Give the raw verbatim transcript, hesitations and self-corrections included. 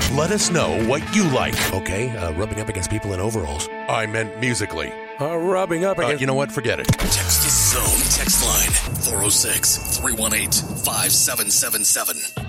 Let us know what you like. Okay, uh, rubbing up against people in overalls. I meant musically. Uh, rubbing up against... Uh, you know what? Forget it. Text the Zone text line four oh six, three one eight, five seven seven seven.